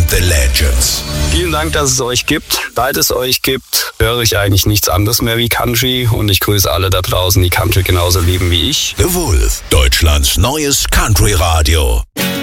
The Legends. Vielen Dank, dass es euch gibt. Seit es euch gibt, höre ich eigentlich nichts anderes mehr wie Country. Und ich grüße alle da draußen, die Country genauso lieben wie ich. The Wolf, Deutschlands neues Country-Radio.